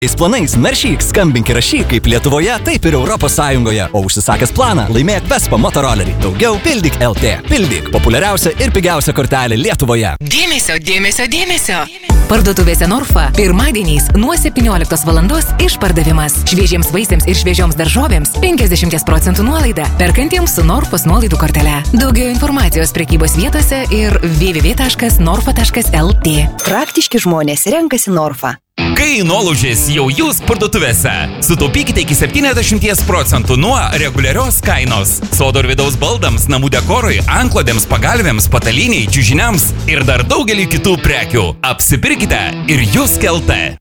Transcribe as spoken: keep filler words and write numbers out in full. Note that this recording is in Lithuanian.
Planais naršyk, skambink ir rašyk kaip Lietuvoje, taip ir Europos Sąjungoje. O užsisakęs planą laimėk Vespa motorolerį. Daugiau pildyk L T. Pildyk populiariausia ir pigiausia kortelė Lietuvoje. Dėmesio, dėmesio, dėmesio. Parduotuvėse Norfa pirmadieniais nuo septynioliktos valandos išpardavimas. Šviežiems vaisiams ir šviežioms daržovėms penkiasdešimt procentų nuolaida. Perkantiems su Norfos nuolaidų kortele. Daugiau informacijos prekybos vietose ir w w w taškas norfa taškas l t. Praktiški žmonės renkasi Norfa. Kai nuolaužės jau jūs parduotuvėse, sutaupykite iki septyniasdešimt procentų nuo reguliarios kainos. Sodo ir vidaus baldams, namų dekorui, antklodėms, pagalvėms, pataliniai, čiužiniams ir dar daugelį kitų prekių. Apsipirkite ir jūs kelte.